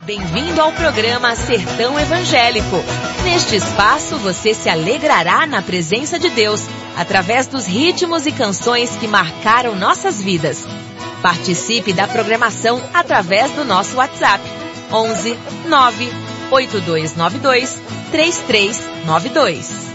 Bem-vindo ao programa Sertão Evangélico. Neste espaço você se alegrará na presença de Deus, através dos ritmos e canções que marcaram nossas vidas. Participe da programação através do nosso WhatsApp, 11 9 8292 3392.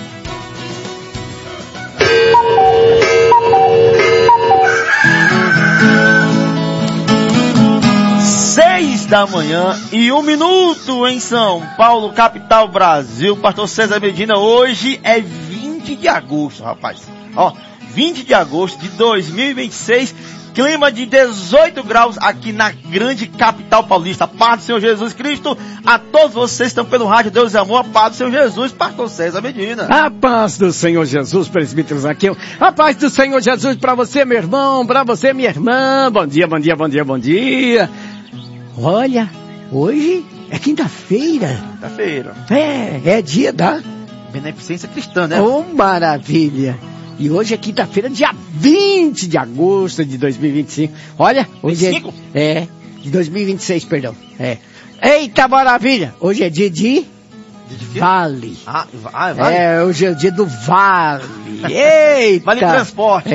Da manhã e 1 minuto em São Paulo, capital Brasil. Pastor César Medina, hoje é 20 de agosto, rapaz. 20 de agosto de 2026, clima de 18 graus aqui na grande capital paulista. A paz do Senhor Jesus Cristo a todos vocês que estão pelo rádio Deus e Amor. A paz do Senhor Jesus, Pastor César Medina. A paz do Senhor Jesus, presbítero Zaqueu. A paz do Senhor Jesus para você, meu irmão, para você, minha irmã. Bom dia, bom dia, bom dia, bom dia. Olha, hoje é quinta-feira. É dia da beneficência cristã, né? Oh, maravilha. E hoje é quinta-feira, dia 20 de agosto de 2025. Olha, hoje 25? De 2026, perdão. Eita, maravilha. Hoje é dia de Vale. Vale? Hoje é o dia do Vale. Eita. Vale transporte.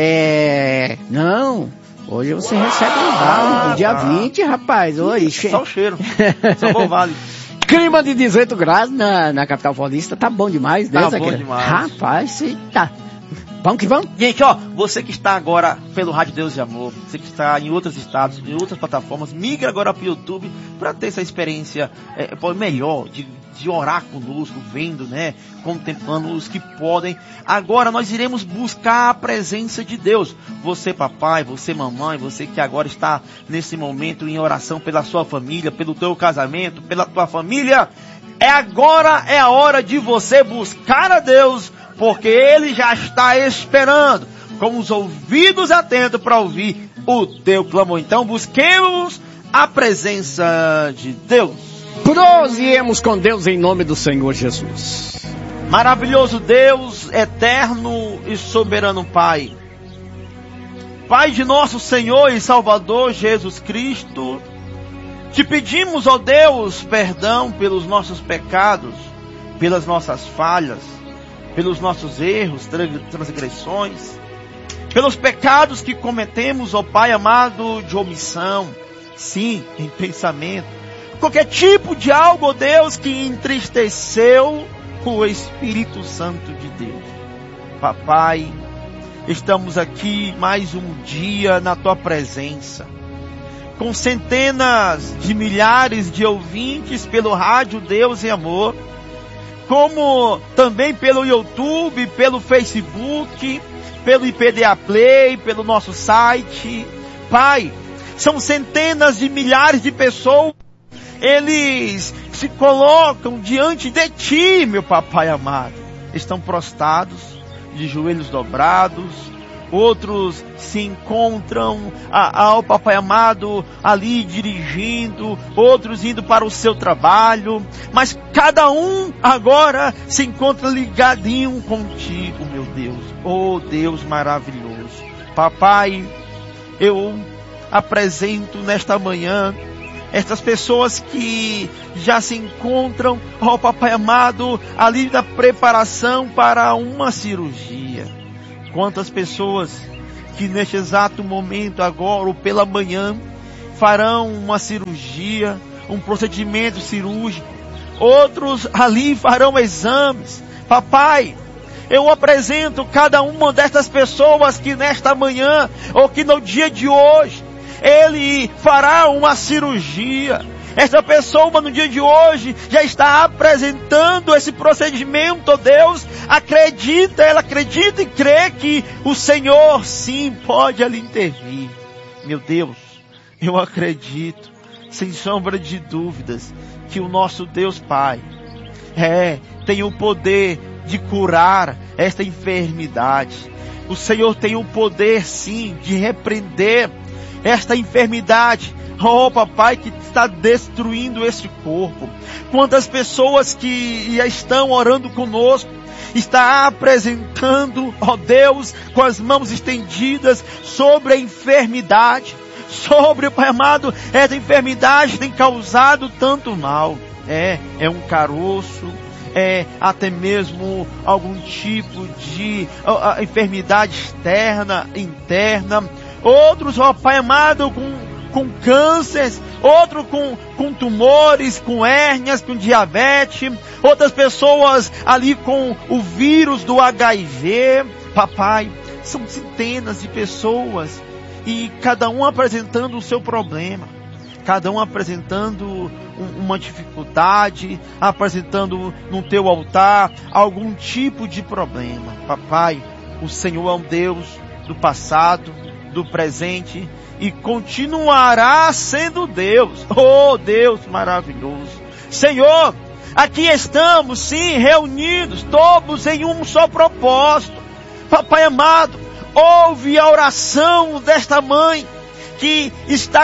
Não. Hoje você recebe um vale no dia 20, rapaz. Oi, só o cheiro. Só bom vale. Clima de 18 graus na capital paulista. Tá bom demais, né? Tá bom demais. Rapaz, tá. Vamos que vamos. Gente, você que está agora pelo Rádio Deus e Amor, você que está em outros estados, em outras plataformas, migra agora para o YouTube para ter essa experiência melhor de orar conosco, vendo, né, contemplando os que podem. Agora nós iremos buscar a presença de Deus. Você papai, você mamãe, você que agora está nesse momento em oração pela sua família, pelo teu casamento, pela tua família, agora é a hora de você buscar a Deus, porque Ele já está esperando, com os ouvidos atentos para ouvir o teu clamor. Então busquemos a presença de Deus. Prosseguimos com Deus em nome do Senhor Jesus. Maravilhoso Deus, eterno e soberano Pai. Pai de nosso Senhor e Salvador Jesus Cristo, te pedimos, ó Deus, perdão pelos nossos pecados, pelas nossas falhas, pelos nossos erros, transgressões, pelos pecados que cometemos, ó Pai amado, de omissão, sim, em pensamento, qualquer tipo de algo, ó Deus, que entristeceu o Espírito Santo de Deus. Papai, estamos aqui mais um dia na Tua presença, com centenas de milhares de ouvintes pelo rádio Deus e Amor, como também pelo YouTube, pelo Facebook, pelo IPDA Play, pelo nosso site. Pai, são centenas de milhares de pessoas, eles se colocam diante de Ti, meu papai amado. Estão prostrados, de joelhos dobrados, outros se encontram, ao papai amado, ali dirigindo, outros indo para o seu trabalho, mas cada um agora se encontra ligadinho contigo, meu Deus. Oh Deus maravilhoso. Papai, eu apresento nesta manhã estas pessoas que já se encontram, ó papai amado, ali na preparação para uma cirurgia. Quantas pessoas que neste exato momento agora ou pela manhã farão uma cirurgia, um procedimento cirúrgico. Outros ali farão exames. Papai, eu apresento cada uma destas pessoas que nesta manhã ou que no dia de hoje ele fará uma cirurgia. Esta pessoa no dia de hoje já está apresentando esse procedimento, Deus. Ela acredita e crê que o Senhor sim pode ali intervir. Meu Deus, eu acredito, sem sombra de dúvidas, que o nosso Deus Pai tem o poder de curar esta enfermidade. O Senhor tem o poder sim de repreender esta enfermidade, oh papai, que está destruindo este corpo. Quantas pessoas que já estão orando conosco, está apresentando, ó Deus, com as mãos estendidas sobre a enfermidade, sobre, Pai amado, essa enfermidade tem causado tanto mal. É um caroço, até mesmo algum tipo de enfermidade externa, interna. Outros, ó Pai amado, com cânceres, outros com tumores, com hérnias, com diabetes, outras pessoas ali com o vírus do HIV. Papai, são centenas de pessoas e cada um apresentando o seu problema, cada um apresentando uma dificuldade, apresentando no teu altar algum tipo de problema. Papai, o Senhor é um Deus do passado, do presente e continuará sendo Deus. Oh, Deus maravilhoso. Senhor, aqui estamos sim reunidos, todos em um só propósito. Papai amado, ouve a oração desta mãe que está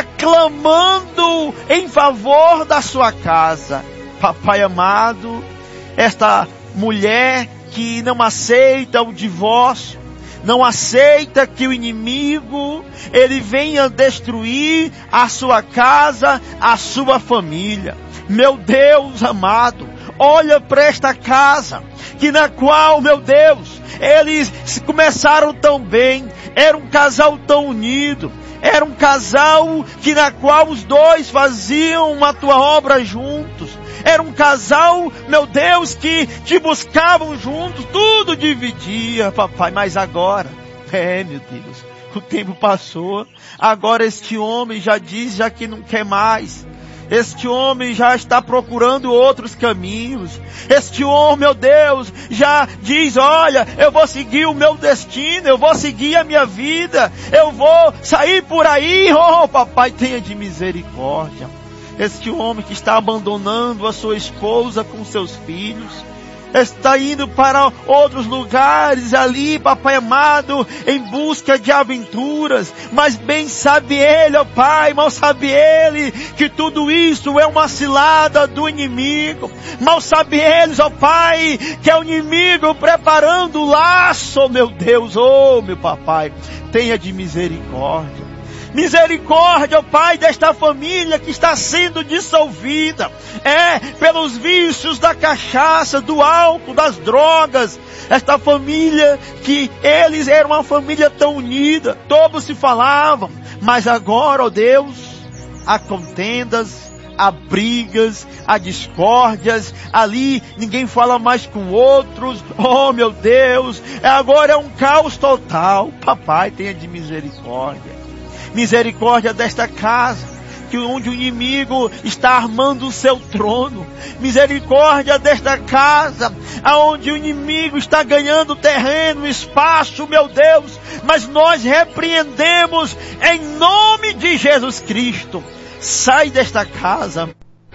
clamando em favor da sua casa. Papai amado, esta mulher que não aceita o divórcio, não aceita que o inimigo, ele venha destruir a sua casa, a sua família. Meu Deus amado, olha para esta casa, que na qual, meu Deus, eles começaram tão bem, era um casal tão unido, era um casal que na qual os dois faziam a tua obra juntos. Era um casal, meu Deus, que te buscavam juntos, tudo dividia, papai. Mas agora, meu Deus, o tempo passou. Agora este homem já diz, já que não quer mais. Este homem já está procurando outros caminhos. Este homem, meu Deus, já diz, olha, eu vou seguir o meu destino, eu vou seguir a minha vida, eu vou sair por aí. Oh, papai, tenha de misericórdia. Este homem que está abandonando a sua esposa com seus filhos, está indo para outros lugares ali, papai amado, em busca de aventuras, mas bem sabe ele, ó pai, mal sabe ele, que tudo isso é uma cilada do inimigo. Mal sabe eles, ó pai, que é o inimigo preparando o laço, meu Deus, oh meu papai, tenha de misericórdia. Misericórdia, ó Pai, desta família que está sendo dissolvida. Pelos vícios da cachaça, do álcool, das drogas. Esta família que eles eram uma família tão unida. Todos se falavam. Mas agora, ó Deus, há contendas, há brigas, há discórdias. Ali ninguém fala mais com outros. Oh meu Deus, agora é um caos total. Papai, tenha de misericórdia. Misericórdia desta casa, onde o inimigo está armando o seu trono. Misericórdia desta casa, aonde o inimigo está ganhando terreno, espaço, meu Deus. Mas nós repreendemos em nome de Jesus Cristo. Sai desta casa.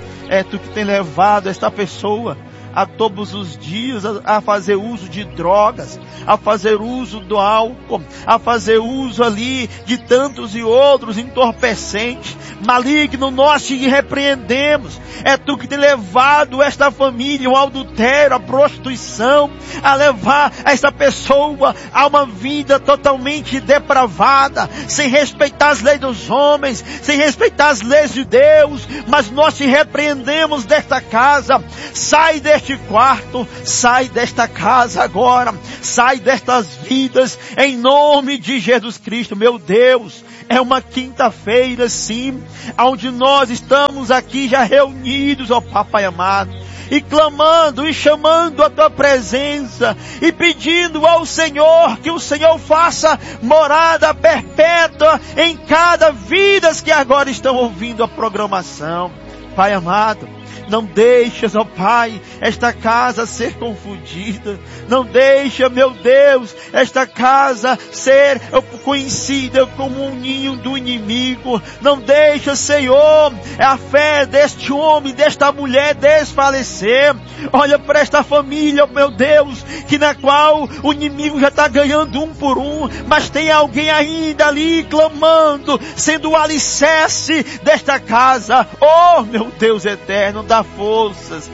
É tu que tem levado esta pessoa a todos os dias a fazer uso de drogas, a fazer uso do álcool, a fazer uso ali de tantos e outros entorpecentes. Maligno, nós te repreendemos. É tu que tem levado esta família ao adultério, à prostituição, a levar esta pessoa a uma vida totalmente depravada, sem respeitar as leis dos homens, sem respeitar as leis de Deus. Mas nós te repreendemos desta casa. Sai deste quarto, sai desta casa agora, sai destas vidas, em nome de Jesus Cristo. Meu Deus, é uma quinta-feira sim, onde nós estamos aqui já reunidos, ó Papai amado, e clamando e chamando a tua presença e pedindo ao Senhor que o Senhor faça morada perpétua em cada vida que agora estão ouvindo a programação. Pai amado, não deixas, ó Pai, esta casa ser confundida. Não deixa, meu Deus, esta casa ser conhecida como um ninho do inimigo. Não deixa, Senhor, a fé deste homem, desta mulher desfalecer. Olha para esta família, meu Deus, que na qual o inimigo já está ganhando um por um, mas tem alguém ainda ali clamando, sendo o alicerce desta casa. Oh, meu Deus eterno, eterno, dá forças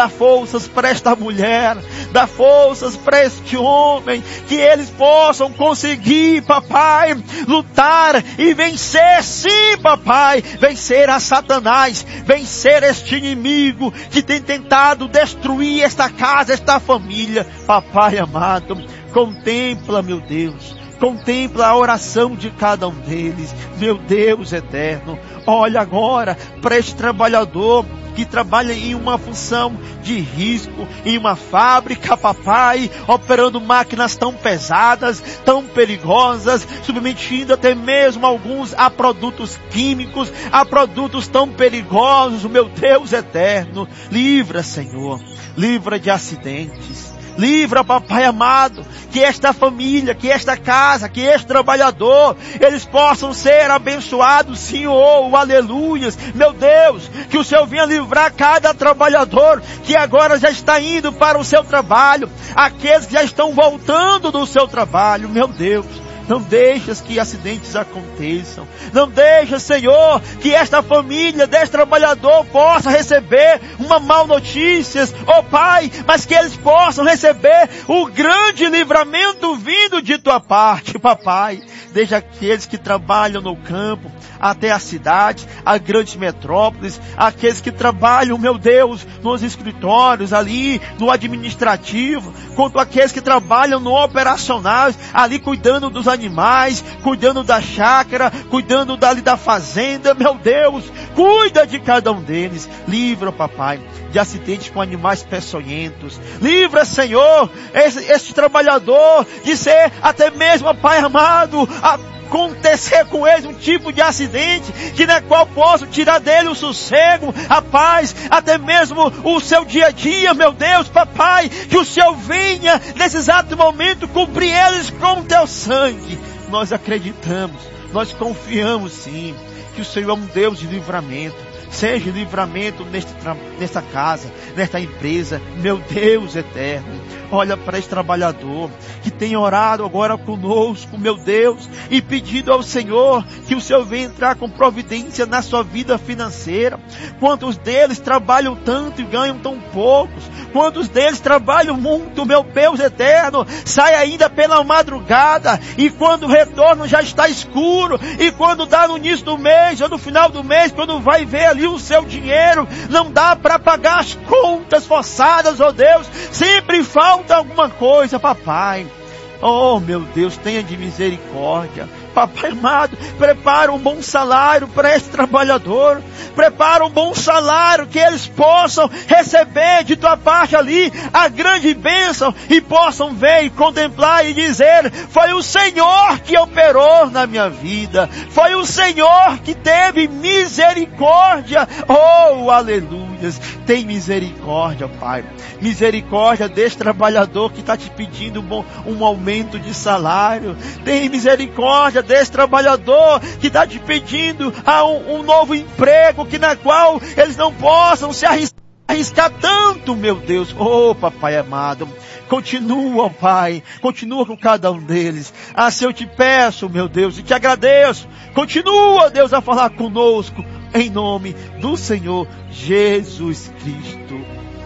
para esta mulher, dá forças para este homem, que eles possam conseguir, papai, lutar e vencer, sim, papai, vencer a Satanás, vencer este inimigo que tem tentado destruir esta casa, esta família. Papai amado, contempla, meu Deus, contempla a oração de cada um deles, meu Deus eterno. Olha agora para este trabalhador que trabalha em uma função de risco, em uma fábrica, papai, operando máquinas tão pesadas, tão perigosas, submetindo até mesmo alguns a produtos químicos, a produtos tão perigosos. Meu Deus eterno, livra, Senhor, livra de acidentes. Livra, papai amado, que esta família, que esta casa, que este trabalhador, eles possam ser abençoados, Senhor, aleluias. Meu Deus, que o Senhor venha livrar cada trabalhador que agora já está indo para o seu trabalho, aqueles que já estão voltando do seu trabalho, meu Deus. Não deixas que acidentes aconteçam. Não deixa, Senhor, que esta família deste trabalhador possa receber uma mal notícias, ó Pai, mas que eles possam receber o grande livramento vindo de tua parte, papai. Desde aqueles que trabalham no campo, até a cidade, as grandes metrópoles, aqueles que trabalham, meu Deus, nos escritórios, ali, no administrativo, quanto aqueles que trabalham no operacional, ali cuidando dos animais, cuidando da chácara, cuidando dali da fazenda, meu Deus, cuida de cada um deles. Livra, papai, de acidentes com animais peçonhentos. Livra, Senhor, este trabalhador de ser até mesmo, Pai amado, acontecer com eles um tipo de acidente que na qual posso tirar dele o sossego, a paz, até mesmo o seu dia a dia, meu Deus, papai, que o Senhor venha nesse exato momento cobrir eles com o teu sangue. Nós acreditamos, nós confiamos sim, que o Senhor é um Deus de livramento. Seja livramento nesta casa, nesta empresa, meu Deus eterno. Olha para esse trabalhador que tem orado agora conosco, meu Deus, e pedido ao Senhor que o Senhor venha entrar com providência na sua vida financeira. Quantos deles trabalham tanto e ganham tão poucos? Quantos deles trabalham muito, meu Deus eterno? Sai ainda pela madrugada e quando o retorno já está escuro, e quando dá no início do mês ou no final do mês, quando vai ver ali o seu dinheiro, não dá para pagar as contas forçadas, ó Deus, sempre falta alguma coisa, papai. Oh, meu Deus, tenha de misericórdia. Papai amado, prepara um bom salário para esse trabalhador. Prepara um bom salário que eles possam receber de tua parte ali a grande bênção e possam ver e contemplar e dizer: foi o Senhor que operou na minha vida. Foi o Senhor que teve misericórdia. Oh, aleluias. Tem misericórdia, Pai. Misericórdia desse trabalhador que está te pedindo um aumento de salário. Tem misericórdia desse trabalhador que está te pedindo um novo emprego, que na qual eles não possam se arriscar tanto, meu Deus. Oh, papai amado, continua, Pai, continua com cada um deles. Assim eu te peço, meu Deus, e te agradeço. Continua, Deus, a falar conosco, em nome do Senhor Jesus Cristo.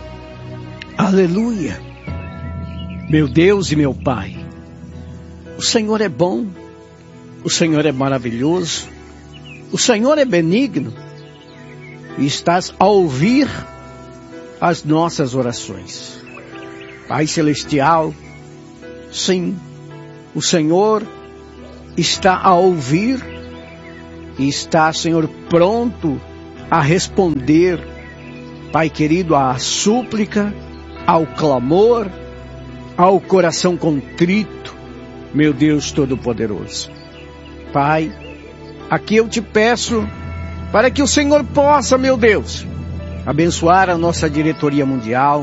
Aleluia. Meu Deus e meu Pai, o Senhor é bom, o Senhor é maravilhoso, o Senhor é benigno, e estás a ouvir as nossas orações. Pai Celestial, sim, o Senhor está a ouvir e está, Senhor, pronto a responder, Pai querido, à súplica, ao clamor, ao coração contrito, meu Deus Todo-Poderoso. Pai, aqui eu te peço para que o Senhor possa, meu Deus, abençoar a nossa diretoria mundial,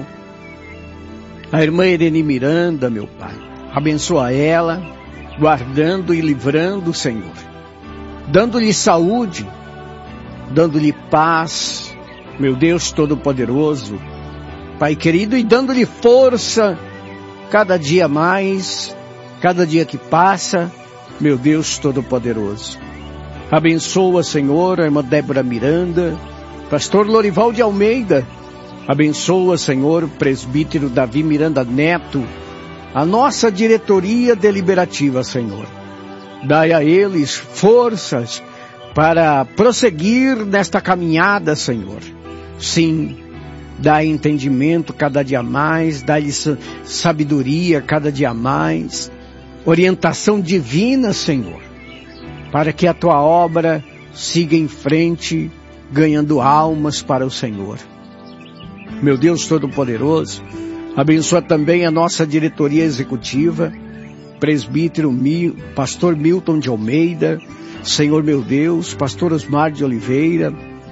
a irmã Irene Miranda, meu Pai. Abençoa ela, guardando e livrando, Senhor, dando-lhe saúde, dando-lhe paz, meu Deus Todo-Poderoso, Pai querido, e dando-lhe força cada dia mais, cada dia que passa, meu Deus Todo-Poderoso. Abençoa, Senhor, a irmã Débora Miranda, Pastor Lorival de Almeida. Abençoa, Senhor, o presbítero Davi Miranda Neto, a nossa diretoria deliberativa, Senhor. Dai a eles forças para prosseguir nesta caminhada, Senhor. Sim, dá entendimento cada dia mais, dá-lhes sabedoria cada dia mais, orientação divina, Senhor, para que a tua obra siga em frente, ganhando almas para o Senhor. Meu Deus Todo-Poderoso, abençoa também a nossa diretoria executiva, presbítero pastor Milton de Almeida, Senhor meu Deus, pastor Osmar de Oliveira,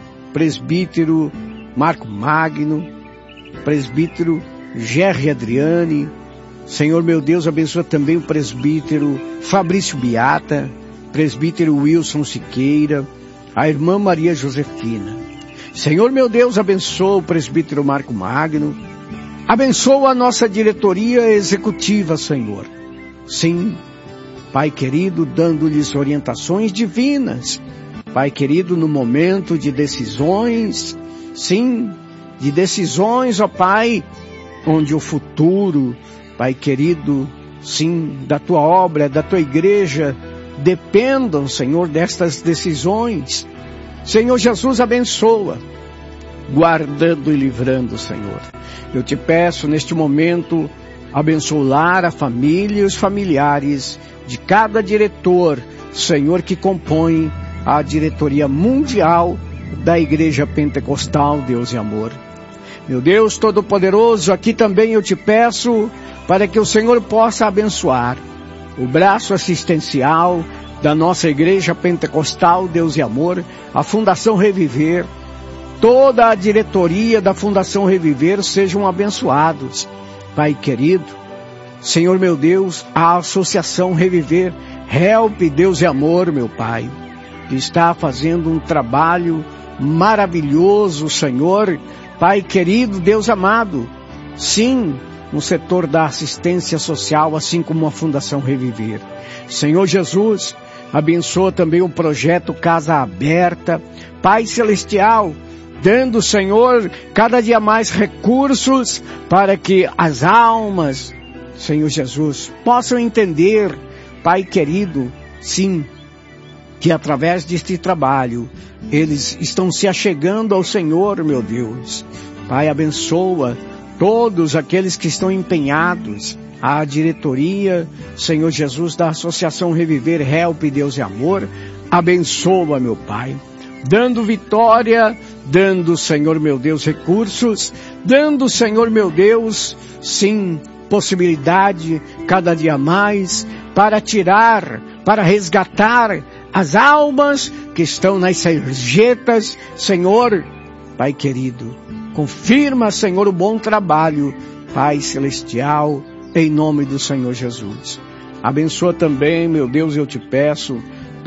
presbítero Marco Magno, presbítero Gerry Adriane, Senhor meu Deus, abençoa também o presbítero Fabrício Beata, presbítero Wilson Siqueira, a irmã Maria Josefina. Senhor meu Deus, abençoa o presbítero Marco Magno, abençoa a nossa diretoria executiva, Senhor. Sim, Pai querido, dando-lhes orientações divinas. Pai querido, no momento de decisões, sim, de decisões, ó Pai, onde o futuro, Pai querido, sim, da tua obra, da tua igreja, dependam, Senhor, destas decisões. Senhor Jesus, abençoa, guardando e livrando, Senhor. Eu te peço neste momento, abençoar a família e os familiares de cada diretor, Senhor, que compõe a diretoria mundial da Igreja Pentecostal Deus e Amor. Meu Deus Todo-Poderoso, aqui também eu te peço para que o Senhor possa abençoar o braço assistencial da nossa Igreja Pentecostal Deus e Amor, a Fundação Reviver, toda a diretoria da Fundação Reviver sejam abençoados. Pai querido, Senhor meu Deus, a Associação Reviver, Help Deus e Amor, meu Pai, que está fazendo um trabalho maravilhoso, Senhor, Pai querido, Deus amado, sim, no setor da assistência social, assim como a Fundação Reviver. Senhor Jesus, abençoa também o projeto Casa Aberta, Pai Celestial, dando, Senhor, cada dia mais recursos para que as almas, Senhor Jesus, possam entender, Pai querido, sim, que através deste trabalho, eles estão se achegando ao Senhor, meu Deus. Pai, abençoa todos aqueles que estão empenhados, a diretoria, Senhor Jesus, da Associação Reviver, Help Deus e Amor, abençoa, meu Pai, dando vitória, dando, Senhor meu Deus, recursos, dando, Senhor meu Deus, sim, possibilidade cada dia mais para tirar, para resgatar as almas que estão nas sarjetas, Senhor, Pai querido, confirma, Senhor, o bom trabalho, Pai celestial, em nome do Senhor Jesus. Abençoa também, meu Deus, eu te peço,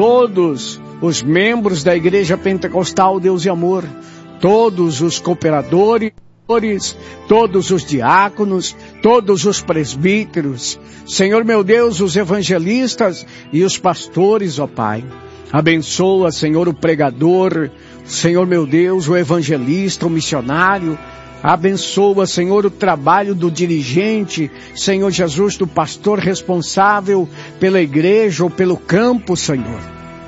todos os membros da Igreja Pentecostal Deus e Amor, todos os cooperadores, todos os diáconos, todos os presbíteros, Senhor meu Deus, os evangelistas e os pastores, ó Pai. Abençoa, Senhor, o pregador, Senhor meu Deus, o evangelista, o missionário. Abençoa, Senhor, o trabalho do dirigente, Senhor Jesus, do pastor responsável pela igreja ou pelo campo, Senhor.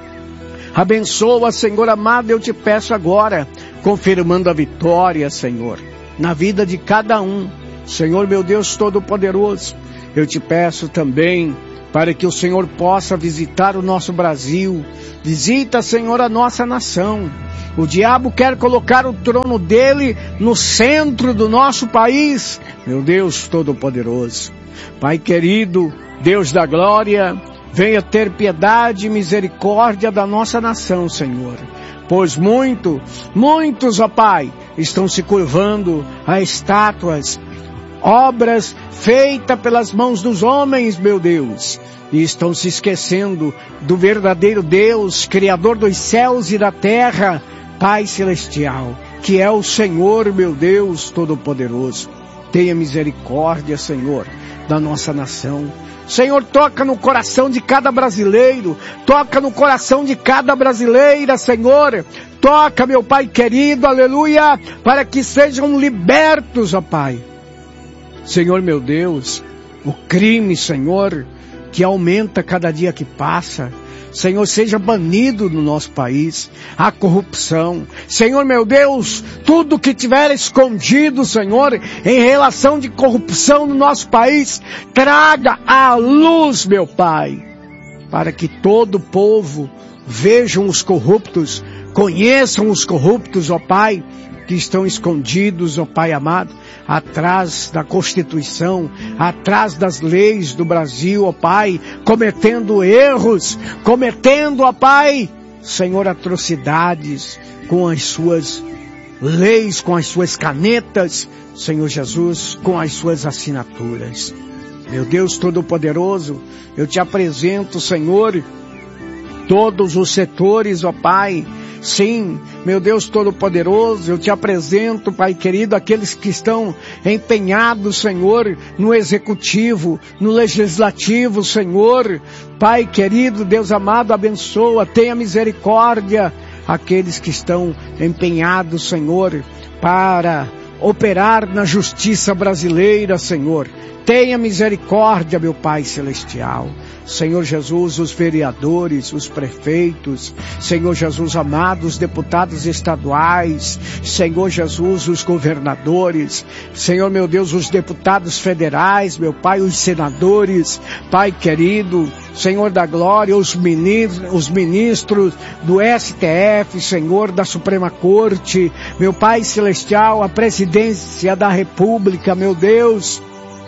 Abençoa, Senhor amado, eu te peço agora, confirmando a vitória, Senhor, na vida de cada um. Senhor meu Deus Todo-Poderoso, eu te peço também para que o Senhor possa visitar o nosso Brasil. Visita, Senhor, a nossa nação. O diabo quer colocar o trono dele no centro do nosso país. Meu Deus Todo-Poderoso, Pai querido, Deus da glória, venha ter piedade e misericórdia da nossa nação, Senhor. Pois muitos, ó Pai, estão se curvando a estátuas, obras feitas pelas mãos dos homens, meu Deus, e estão se esquecendo do verdadeiro Deus, Criador dos céus e da terra, Pai celestial, que é o Senhor, meu Deus Todo-Poderoso. Tenha misericórdia, Senhor, da nossa nação. Senhor, toca no coração de cada brasileiro, toca no coração de cada brasileira, Senhor. toca, meu Pai querido, aleluia, para que sejam libertos, ó Pai. Senhor meu Deus, o crime, Senhor, que aumenta cada dia que passa, Senhor, seja banido no nosso país, a corrupção. Senhor meu Deus, tudo que tiver escondido, Senhor, em relação de corrupção no nosso país, traga à luz, meu Pai, para que todo o povo vejam os corruptos, conheçam os corruptos, ó Pai, que estão escondidos, ó Pai amado, atrás da Constituição, atrás das leis do Brasil, ó Pai, cometendo erros, cometendo, ó Pai, Senhor, atrocidades com as suas leis, com as suas canetas, Senhor Jesus, com as suas assinaturas. Meu Deus Todo-Poderoso, eu te apresento, Senhor, todos os setores, ó Pai. Sim, meu Deus Todo-Poderoso, eu te apresento, Pai querido, aqueles que estão empenhados, Senhor, no Executivo, no Legislativo, Senhor. Pai querido, Deus amado, abençoa, tenha misericórdia. Aqueles que estão empenhados, Senhor, para operar na justiça brasileira, Senhor. Tenha misericórdia, meu Pai Celestial. Senhor Jesus, os vereadores, os prefeitos, Senhor Jesus amado, os deputados estaduais, Senhor Jesus, os governadores, Senhor meu Deus, os deputados federais, meu Pai, os senadores, Pai querido, Senhor da glória, os ministros do STF, Senhor da Suprema Corte, meu Pai Celestial, a presidência da República, meu Deus,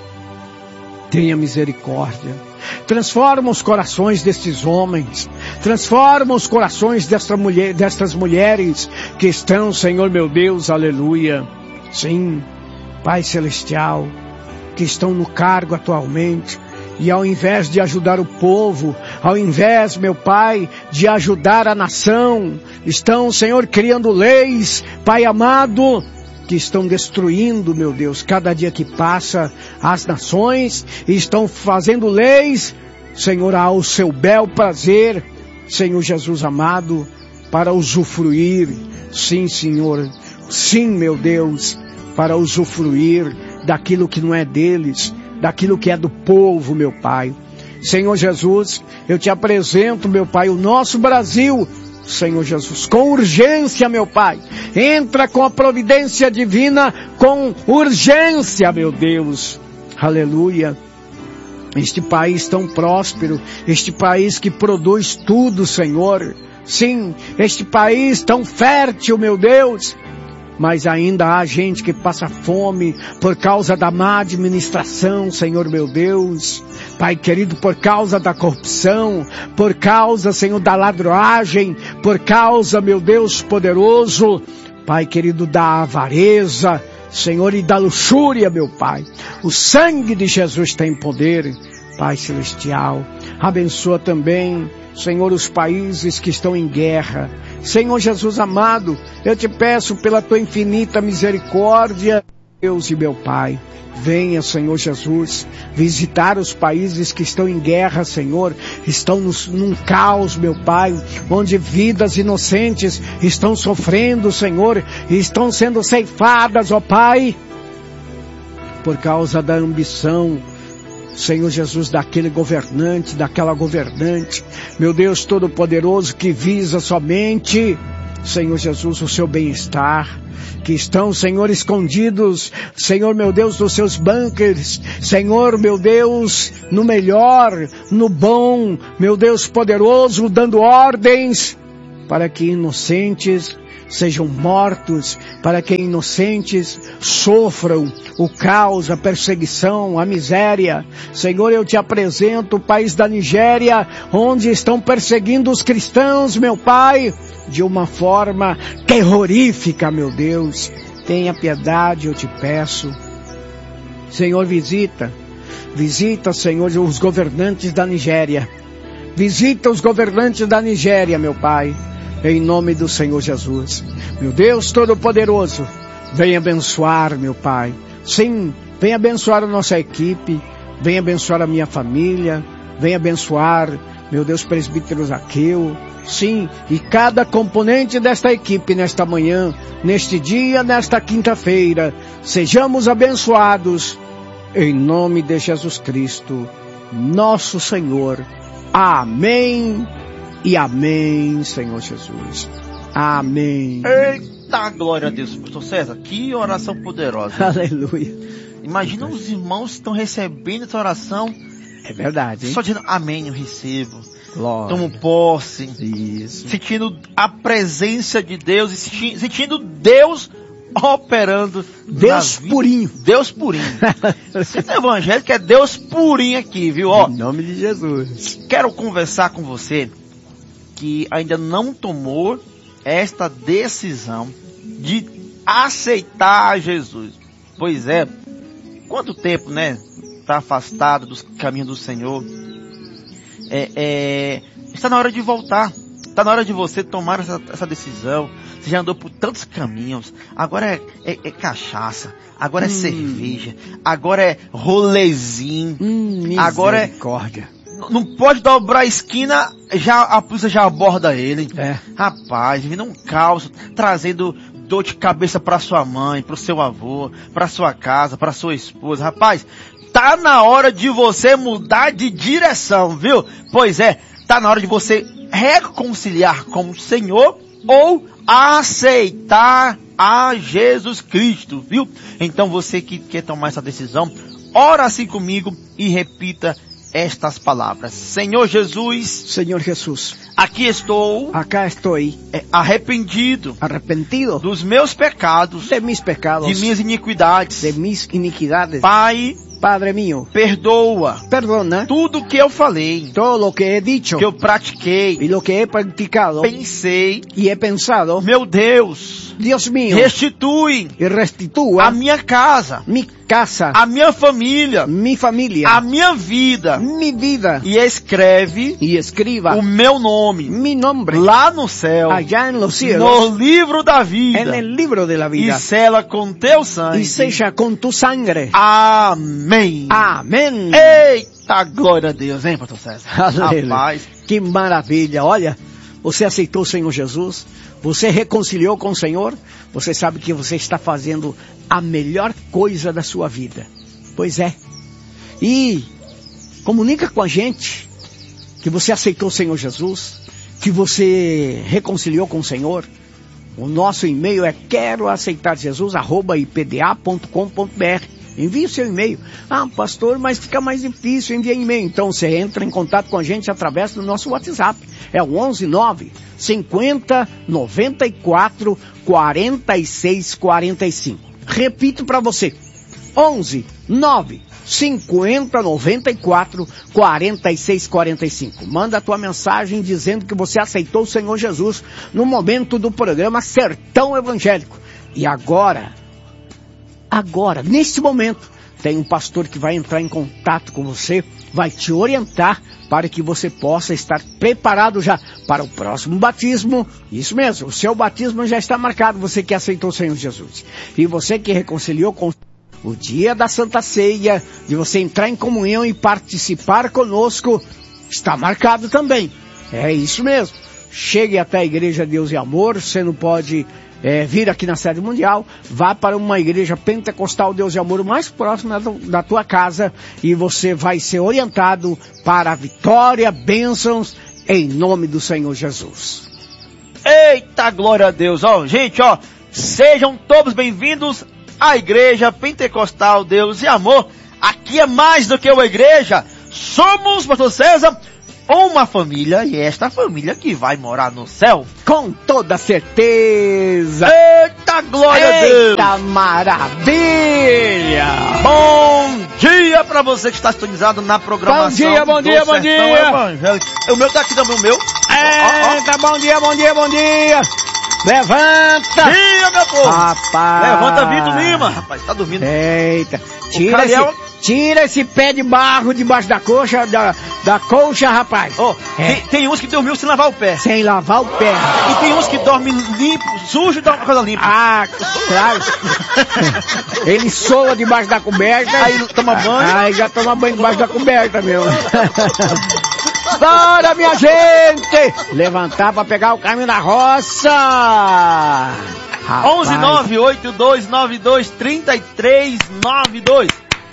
tenha misericórdia. Transforma os corações destes homens, transforma os corações destas mulheres que estão, Senhor meu Deus, aleluia, sim, Pai Celestial, que estão no cargo atualmente, e ao invés de ajudar o povo, ao invés, meu Pai, de ajudar a nação, estão, Senhor, criando leis, Pai amado, que estão destruindo, meu Deus, cada dia que passa as nações, e estão fazendo leis, Senhor, ao seu bel prazer, Senhor Jesus amado, para usufruir, sim, Senhor, sim, meu Deus, para usufruir daquilo que não é deles, daquilo que é do povo, meu Pai. Senhor Jesus, eu te apresento, meu Pai, o nosso Brasil, Senhor Jesus, com urgência, meu Pai, entra com a providência divina, com urgência, meu Deus, aleluia, este país tão próspero, este país que produz tudo, Senhor, sim, este país tão fértil, meu Deus, mas ainda há gente que passa fome por causa da má administração, Senhor meu Deus. Pai querido, por causa da corrupção, por causa, Senhor, da ladroagem, por causa, meu Deus poderoso, Pai querido, da avareza, Senhor, e da luxúria, meu Pai. O sangue de Jesus tem poder, Pai celestial. Abençoa também, Senhor, os países que estão em guerra. Senhor Jesus amado, eu te peço pela tua infinita misericórdia, Deus e meu Pai. Venha, Senhor Jesus, visitar os países que estão em guerra, Senhor, estão num caos, meu Pai, onde vidas inocentes estão sofrendo, Senhor, e estão sendo ceifadas, ó Pai, por causa da ambição, Senhor Jesus, daquele governante, daquela governante, meu Deus Todo-Poderoso, que visa somente, Senhor Jesus, o seu bem-estar, que estão, Senhor, escondidos, Senhor meu Deus, nos seus bunkers, Senhor meu Deus, no melhor, no bom, meu Deus poderoso, dando ordens para que inocentes sejam mortos, para que inocentes sofram o caos, a perseguição, a miséria. Senhor, eu te apresento o país da Nigéria, onde estão perseguindo os cristãos, meu Pai, de uma forma terrorífica, meu Deus. Tenha piedade, eu te peço. Senhor, visita, Senhor, os governantes da Nigéria. Visita os governantes da Nigéria, meu Pai, em nome do Senhor Jesus. Meu Deus Todo-Poderoso, venha abençoar, meu Pai. Sim, venha abençoar a nossa equipe, venha abençoar a minha família, venha abençoar, meu Deus, presbítero Zaqueu, sim, e cada componente desta equipe nesta manhã, neste dia, nesta quinta-feira, sejamos abençoados, em nome de Jesus Cristo, nosso Senhor. Amém e amém, Senhor Jesus. Amém. Eita, glória a Deus. Pastor César, que oração poderosa. Aleluia. Imagina os irmãos que estão recebendo essa oração. É verdade, hein? Só dizendo, amém, eu recebo. Glória. Tomo posse. Isso. Sentindo a presença de Deus e sentindo Deus operando. Deus purinho. Deus purinho. Esse evangelho que é Deus purinho aqui, viu? Ó, em nome de Jesus. quero conversar com você que ainda não tomou esta decisão de aceitar Jesus. Pois é, quanto tempo, né? Está afastado dos caminhos do Senhor. Está na hora de voltar. Está na hora de você tomar essa decisão. Você já andou por tantos caminhos. Agora é cachaça. Agora é cerveja. Agora é rolezinho. Agora é... Não pode dobrar a esquina, a polícia já aborda ele. Rapaz, vindo um caos, trazendo dor de cabeça para sua mãe, para o seu avô, para sua casa, para sua esposa. Rapaz, tá na hora de você mudar de direção, viu? Pois é, tá na hora de você reconciliar com o Senhor ou aceitar a Jesus Cristo, viu? Então você que quer tomar essa decisão, ora assim comigo e repita estas palavras. Senhor Jesus. Senhor Jesus. Aqui estou. Acá estou. Arrependido. Arrependido. Dos meus pecados. De mis pecados. De minhas iniquidades. De mis iniquidades. Pai. Padre mío. Perdoa. Perdona. Tudo que eu falei. Todo lo que he dicho. Que eu pratiquei. E lo que he practicado. Pensei. E he pensado. Meu Deus. Dios mío. Restitui. E restitua. A minha casa. Mi casa. A minha família. Mi família. A minha vida. Mi vida. E escreve. E escriba. O meu nome. Mi nombre. Lá no céu. Allá en los cielos. No livro da vida. En el libro de la vida. E sela com teu sangue. E seja com tu sangue. Amém. Amém. Eita, glória a Deus, hein, pastor César? Rapaz, que maravilha. Olha, você aceitou o Senhor Jesus, você reconciliou com o Senhor, você sabe que você está fazendo a melhor coisa da sua vida. Pois é. E comunica com a gente que você aceitou o Senhor Jesus, que você reconciliou com o Senhor. O nosso e-mail é queroaceitarjesus@ipda.com.br. Envie o seu e-mail. Ah, pastor, mas fica mais difícil enviar e-mail. Então você entra em contato com a gente através do nosso WhatsApp. É o 119 50 94 46 45. Repito para você. 11 9 50 94 46 45. Manda a tua mensagem dizendo que você aceitou o Senhor Jesus no momento do programa Sertão Evangélico. E agora, neste momento, tem um pastor que vai entrar em contato com você, vai te orientar para que você possa estar preparado já para o próximo batismo. Isso mesmo, o seu batismo já está marcado, você que aceitou o Senhor Jesus. E você que reconciliou com o dia da Santa Ceia, de você entrar em comunhão e participar conosco, está marcado também. É isso mesmo. Chegue até a Igreja Deus e Amor, você não pode vir aqui na sede mundial, vá para uma igreja pentecostal Deus e Amor mais próxima da tua casa e você vai ser orientado para a vitória, bênçãos, em nome do Senhor Jesus. Eita, glória a Deus. Ó, gente, ó, sejam todos bem-vindos à Igreja Pentecostal Deus e Amor. Aqui é mais do que uma igreja. Somos, pastor César, uma família, e esta família que vai morar no céu. Com toda certeza. Eita, glória a Deus. Eita, maravilha. Bom dia pra você que está sintonizado na programação. Bom dia, bom dia, bom dia. Evangélico. O meu tá aqui também, o meu. Eita, bom dia, bom dia, bom dia. Levanta. Dia, meu povo. Rapaz. Levanta, Vitor Lima. Rapaz, tá dormindo. Eita. Tira esse pé de barro debaixo da coxa, da colcha, rapaz. Oh, tem uns que dormiu sem lavar o pé. Sem lavar o pé. E tem uns que dormem limpo, sujo e dormem com a coisa limpa. Ah, claro. Ele soa debaixo da coberta. Aí toma banho. Aí já toma banho debaixo da coberta, meu. Bora, minha gente! Levantar pra pegar o caminho da roça! 11982923392.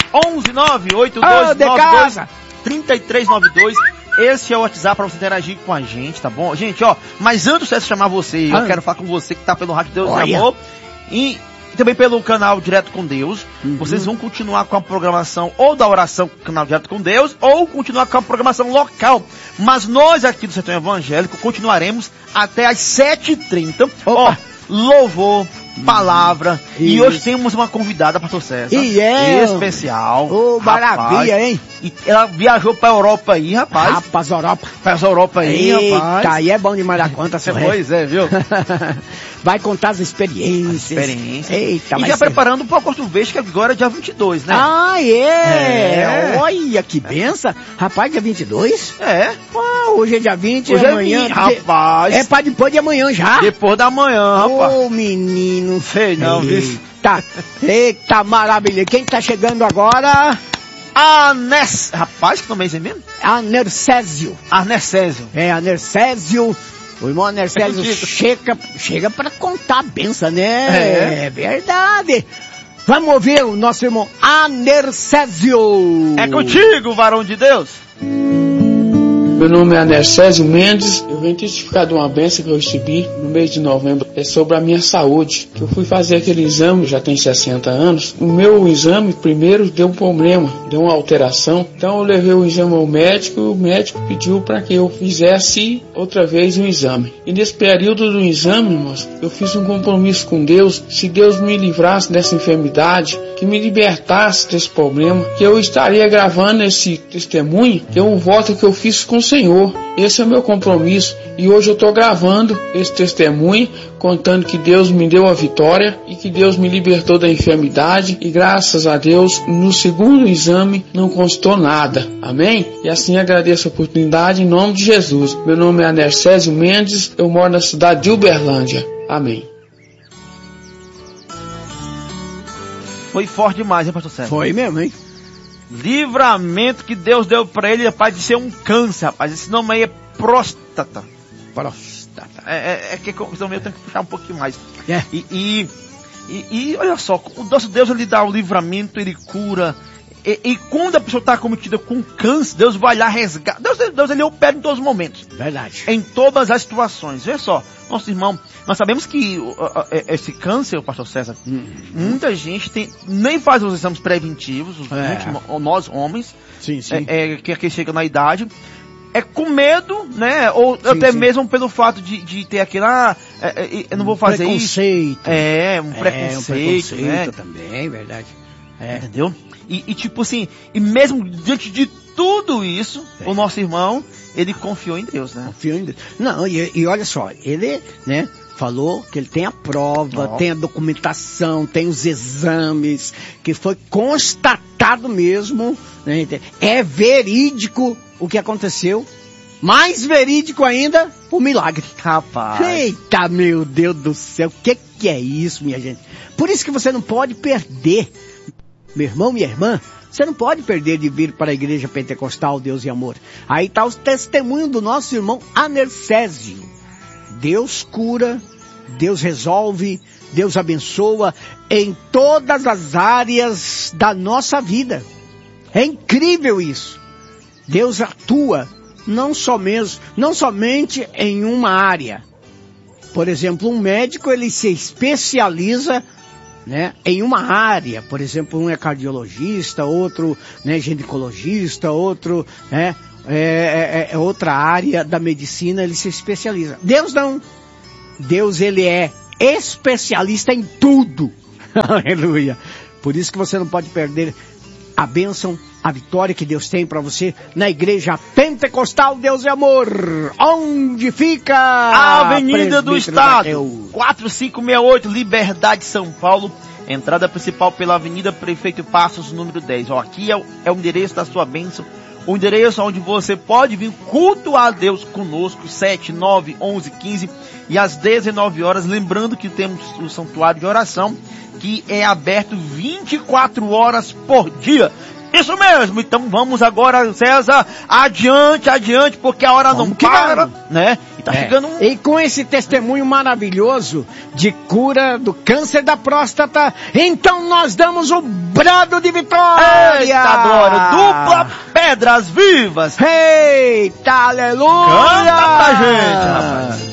11982923392. Esse é o WhatsApp pra você interagir com a gente, tá bom? Gente, ó, mas antes de chamar você, eu quero falar com você que tá pelo Rádio Deus e Amor e também pelo canal Direto com Deus. Vocês vão continuar com a programação ou da oração com o canal Direto com Deus ou continuar com a programação local. Mas nós aqui do Sertão Evangélico continuaremos até às 7h30. Ó, louvor, palavra. E hoje temos uma convidada, pastor César. Especial. Maravilha, rapaz, hein? E ela viajou pra Europa aí, rapaz. Europa. Pra Europa aí, rapaz. Eita, aí é bom demais da conta, seu Pois é, viu? Vai contar as experiências. Eita, e já preparando para o Corto Verde, que agora é dia 22, né? Olha, que benção. Rapaz, dia 22? É. Hoje é dia 20, hoje amanhã... rapaz. É pra depois de amanhã já? Depois da manhã, rapaz. Ô, menino. Sei não, viu? Eita, maravilha. Quem tá chegando agora? Rapaz, que nome é esse mesmo? Anercésio. Anercésio. Anercésio. O irmão Anercésio chega pra contar a benção, né? É verdade. Vamos ouvir o nosso irmão Anercésio. É contigo, varão de Deus. Meu nome é Anercésio Mendes. Eu venho testificar de uma bênção que eu recebi no mês de novembro. É sobre a minha saúde. Que eu fui fazer aquele exame, já tem 60 anos. O meu exame primeiro deu um problema, deu uma alteração. Então eu levei o exame ao médico e o médico pediu para que eu fizesse outra vez um exame. E nesse período do exame, irmãos, eu fiz um compromisso com Deus. Se Deus me livrasse dessa enfermidade, que me libertasse desse problema, que eu estaria gravando esse testemunho, que é um voto que eu fiz com o Senhor. Esse é o meu compromisso e hoje eu estou gravando esse testemunho contando que Deus me deu a vitória e que Deus me libertou da enfermidade e graças a Deus no segundo exame não constou nada. Amém? E assim agradeço a oportunidade em nome de Jesus. Meu nome é Anercésio Mendes, eu moro na cidade de Uberlândia. Amém. Foi forte demais, hein, pastor César? Foi mesmo, hein? Livramento que Deus deu pra ele, rapaz, de ser um câncer, rapaz. Esse nome aí é próstata. É que também eu tenho que puxar um pouquinho mais. E olha só, o nosso Deus, ele dá o livramento, ele cura. E quando a pessoa está cometida com câncer, Deus vai lá resgatar. Deus ele opera em todos os momentos. Verdade. Em todas as situações. Veja só, nosso irmão, nós sabemos que esse câncer, o pastor César, muita gente nem faz os exames preventivos, nós homens, que chegam na idade, com medo, né? Ou até mesmo pelo fato de ter aquele, eu não vou fazer preconceito. Isso. Um preconceito, né? Também, verdade. Entendeu? E tipo assim, e mesmo diante de tudo isso, o nosso irmão, ele confiou em Deus, né? Confiou em Deus. Não, e olha só, ele, né, falou que ele tem a prova, tem a documentação, tem os exames, que foi constatado mesmo, né? É verídico o que aconteceu. Mais verídico ainda, o milagre. Rapaz. Eita, meu Deus do céu, o que é isso, minha gente? Por isso que você não pode perder, meu irmão, minha irmã, você não pode perder de vir para a Igreja Pentecostal Deus e Amor. Aí está o testemunho do nosso irmão Anercésio. Deus cura, Deus resolve, Deus abençoa em todas as áreas da nossa vida. É incrível isso. Deus atua não somente em uma área. Por exemplo, um médico, ele se especializa, né, em uma área. Por exemplo, um é cardiologista, outro, né, ginecologista, outro, né, outra área da medicina, ele se especializa. Deus não. Deus, ele é especialista em tudo. Aleluia. Por isso que você não pode perder a bênção, a vitória que Deus tem para você na Igreja Pentecostal Deus e Amor. Onde fica a Avenida do Estado, 4568, Liberdade, São Paulo. Entrada principal pela Avenida Prefeito Passos, número 10. Aqui é o endereço da sua bênção. O endereço onde você pode vir cultuar a Deus conosco, 7, 9, 11, 15 e às 19 horas. Lembrando que temos o santuário de oração, que é aberto 24 horas por dia. Isso mesmo, então vamos agora, César, adiante, porque a hora não para, né? E tá chegando um... E com esse testemunho maravilhoso de cura do câncer da próstata, então nós damos o brado de vitória! Eita glória, dupla Pedras Vivas! Eita, aleluia! Canta pra gente, rapaz!